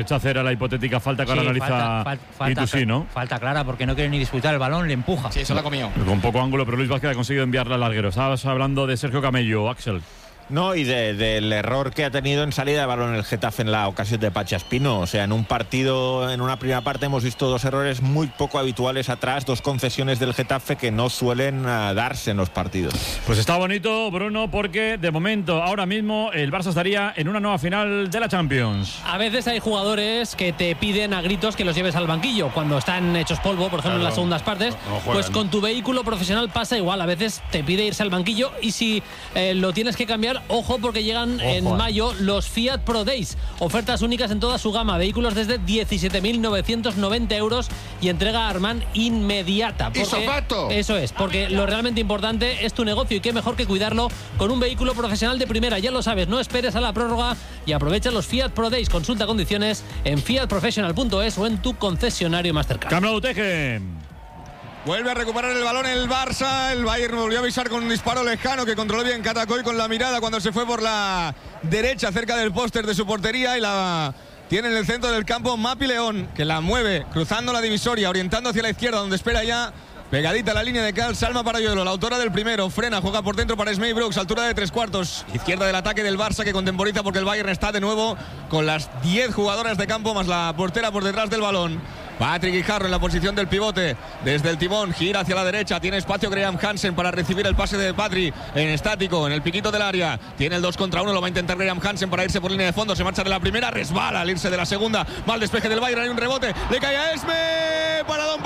Hacer a la hipotética falta que ahora analiza Itousí, ¿no? Falta clara porque no quiere ni disputar el balón, le empuja. Sí, eso la comió. Con poco ángulo, pero Luis Vázquez ha conseguido enviarla al larguero. Estabas hablando de Sergio Camello, Axel. No, y del error que ha tenido en salida de balón el Getafe en la ocasión de Pachi Espino. O sea, en un partido, en una primera parte hemos visto dos errores muy poco habituales atrás, dos concesiones del Getafe que no suelen darse en los partidos. Pues está bonito, Bruno, porque de momento, ahora mismo, el Barça estaría en una nueva final de la Champions. A veces hay jugadores que te piden a gritos que los lleves al banquillo cuando están hechos polvo, por ejemplo, en las segundas partes. Pues con tu vehículo profesional pasa igual. A veces te pide irse al banquillo y si lo tienes que cambiar, ojo, porque llegan en mayo los Fiat Pro Days. Ofertas únicas en toda su gama. Vehículos desde 17.990 euros y entrega Armand inmediata. Eso es, porque lo realmente importante es tu negocio y qué mejor que cuidarlo con un vehículo profesional de primera. Ya lo sabes, no esperes a la prórroga y aprovecha los Fiat Pro Days. Consulta condiciones en fiatprofessional.es o en tu concesionario más cercano. Camp Nou, Teje. Vuelve a recuperar el balón el Barça. El Bayern volvió a avisar con un disparo lejano que controló bien Catacoy con la mirada cuando se fue por la derecha cerca del póster de su portería y la tiene en el centro del campo Mapi León, que la mueve cruzando la divisoria, orientando hacia la izquierda donde espera ya pegadita a la línea de cal Salma Parayuelo, la autora del primero. Frena, juega por dentro para Smey Brooks, altura de 3/4, izquierda del ataque del Barça que contemporiza porque el Bayern está de nuevo con las 10 jugadoras de campo más la portera por detrás del balón. Patrick Guijarro en la posición del pivote desde el timón, gira hacia la derecha, tiene espacio Graham Hansen para recibir el pase de Patrick en estático, en el piquito del área, tiene el 2 contra 1, lo va a intentar Graham Hansen para irse por línea de fondo, se marcha de la primera, resbala al irse de la segunda, mal despeje del Bayern, hay un rebote, le cae a Esme, paradón.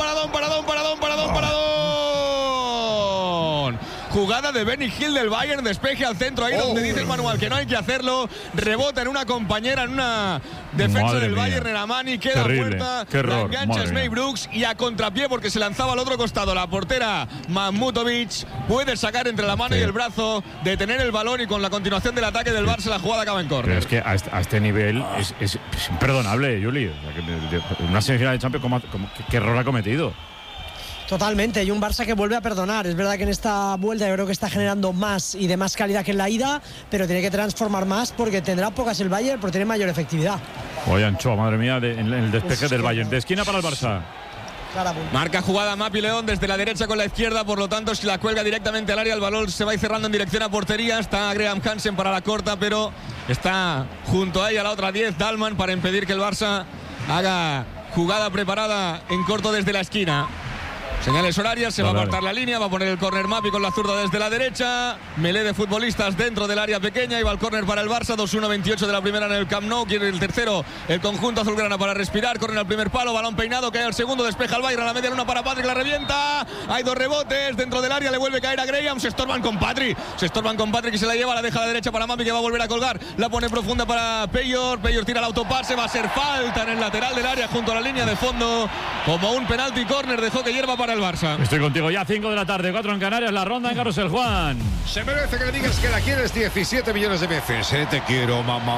Jugada de Benny Hill del Bayern, despeje al centro, ahí donde dice el manual que no hay que hacerlo, rebota en una compañera, en una defensa del Bayern, en Amani, queda muerta, la engancha Smey Brooks y a contrapié porque se lanzaba al otro costado, la portera Mahmutovic puede sacar entre la mano y el brazo, detener el balón y con la continuación del ataque del Barça la jugada acaba en córner. Pero es que a este nivel es imperdonable, Juli. Una semifinal de Champions, ¿qué error ha cometido? Totalmente, y un Barça que vuelve a perdonar. Es verdad que en esta vuelta yo creo que está generando más y de más calidad que en la ida, pero tiene que transformar más porque tendrá pocas el Bayern, pero tiene mayor efectividad. Oye, Anchoa, madre mía, en el despeje del Bayern. De esquina para el Barça. Marca jugada Mapi León desde la derecha con la izquierda, por lo tanto si la cuelga directamente al área el balón se va a ir cerrando en dirección a portería. Está Graham Hansen para la corta, pero está junto a ella la otra 10, Dalman, para impedir que el Barça haga jugada preparada en corto desde la esquina. Señales horarias, se va a apartar la línea, va a poner el córner Mapi con la zurda desde la derecha, melé de futbolistas dentro del área pequeña y va el córner para el Barça, 2-1-28 de la primera en el Camp Nou, quiere el tercero el conjunto azulgrana para respirar, córner al primer palo, balón peinado, cae al segundo, despeja el Bayern a la media luna para Patrick, la revienta, hay dos rebotes dentro del área, le vuelve a caer a Graham, se estorban con Patrick y se la lleva, la deja a la derecha para Mapi que va a volver a colgar, la pone profunda para Peyor tira el autopase, va a ser falta en el lateral del área junto a la línea de fondo, como un penalti córner dejó que hierva para el Barça. Estoy contigo ya, 5 de la tarde, 4 en Canarias, la ronda en Carrusel, Juan. Se merece que le digas que la quieres 17 millones de veces. Te quiero, mamá.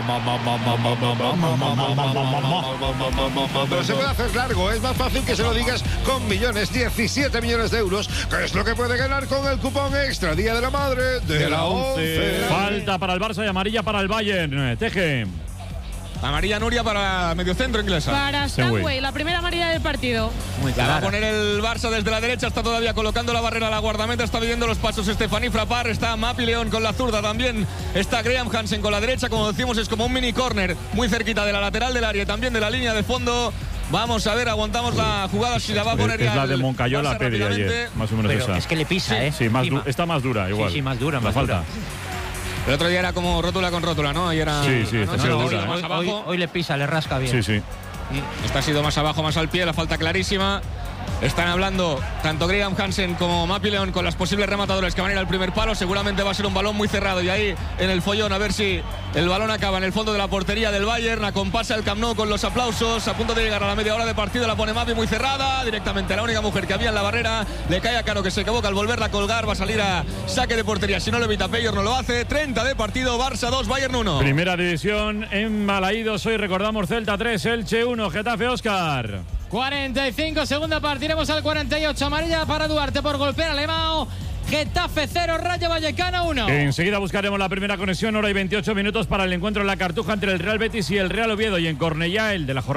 Pero se puede hacer largo, es más fácil que se lo digas con millones, 17 millones de euros, que es lo que puede ganar con el cupón extra Día de la Madre de la 11. Falta para el Barça y amarilla para el Bayern. Teje. Amarilla Nuria para mediocentro inglesa. Para Stanway, la primera amarilla del partido. La va a poner el Barça desde la derecha, está todavía colocando la barrera a la guardameta, está viviendo los pasos Stephanie Frappart, está Mapi León con la zurda, también está Graham Hansen con la derecha, como decimos es como un mini córner, muy cerquita de la lateral del área y también de la línea de fondo. Vamos a ver, aguantamos la jugada, si la va a poner ya. Es la de Moncayola Pedri ayer, más o menos. Pero esa. Es que le pisa, Sí, está más dura igual. Sí, más dura, la falta. El otro día era como rótula con rótula, ¿no? Ayer era, sí, está sido dura. Hoy le pisa, le rasca bien. Sí. Esta ha sido más abajo, más al pie, la falta clarísima. Están hablando tanto Graham Hansen como Mapi León con las posibles rematadores que van a ir al primer palo. Seguramente va a ser un balón muy cerrado y ahí en el follón a ver si el balón acaba en el fondo de la portería del Bayern. Acompasa el Camp Nou con los aplausos. A punto de llegar a la media hora de partido, la pone Mapi muy cerrada. Directamente la única mujer que había en la barrera. Le cae a Caro que se equivoca al volverla a colgar. Va a salir a saque de portería. Si no lo evita Peyor no lo hace. 30 de partido, Barça 2, Bayern 1. Primera división en Balaídos. Hoy recordamos Celta 3, Elche 1, Getafe Óscar. 45, segunda parte, iremos al 48, amarilla para Duarte por golpear a Lemao. Getafe 0, Rayo Vallecano 1. Enseguida buscaremos la primera conexión, hora y 28 minutos para el encuentro en la Cartuja entre el Real Betis y el Real Oviedo. Y en Cornellá, el de la jornada.